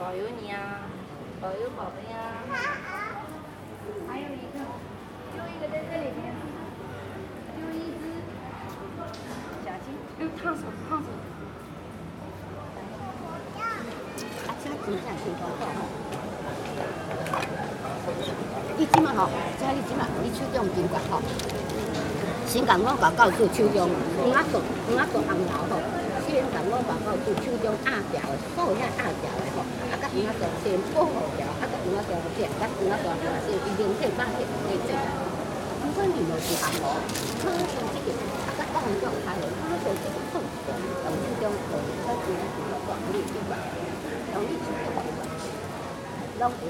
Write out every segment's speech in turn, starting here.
保佑你啊，保佑宝贝呀。还有一个，丢一个在这里面，丢一只，小心，烫手烫手。啊，这真正挺高档吼。你即马吼，你即马你手中金管吼，先共我报告做手中黄仔做红头吼，先共我报告做手中鸭条的，所有遐鸭条的吼，啊，甲黄仔做先保护条，啊，甲黄仔做片，甲黄仔做片先一零片半片可以做。如果你有是项目，马上这个，啊，甲我们做开了，马上这个送，从手中做，开始管理这个，从你手中拢会。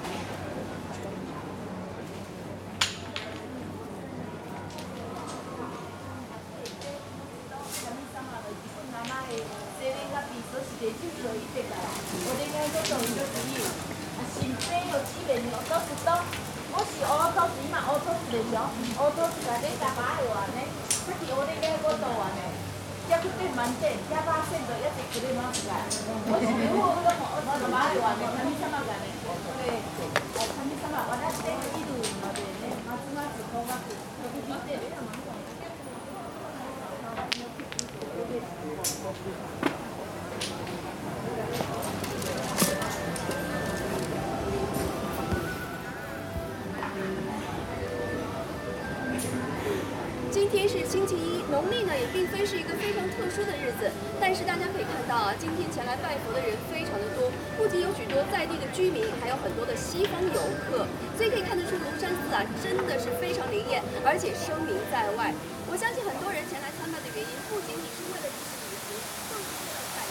我哋嘅嗰度嘅主要，前邊有資源有多是多，我是我多是嘛，我多是嚟咗，我多是係你大把嘅話呢，即係我哋嘅嗰度話呢，一個對萬點1%就一直佢哋買㗎，我是如果我大把嘅話呢，他們什麼㗎呢？對，他們什麼？我哋呢呢度我哋呢，松高松，我哋呢啲呢個芒果。 今天是星期一，农历呢也并非是一个非常特殊的日子，但是大家可以看到啊，今天前来拜佛的人非常的多，不仅有许多在地的居民，还有很多的西方游客，所以可以看得出龙山寺啊真的是非常灵验，而且声名在外。我相信很多人前来参拜的原因，不仅仅是为了。